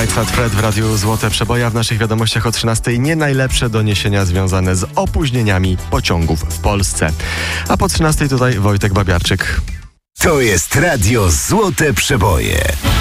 Right Fat Fred w Radiu Złote Przeboje. W naszych wiadomościach o 13:00 nie najlepsze doniesienia związane z opóźnieniami pociągów w Polsce. A po 13:00 tutaj Wojtek Babiarczyk. To jest Radio Złote Przeboje.